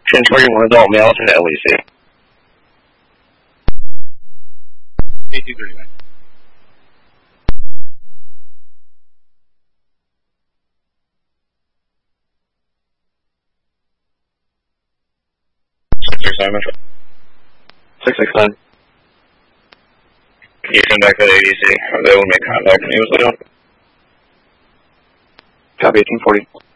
1021 adult male to the LEC. 8239. Simon. 669. Can you come back to the ADC? They will make contact when he was down. Copy 1840.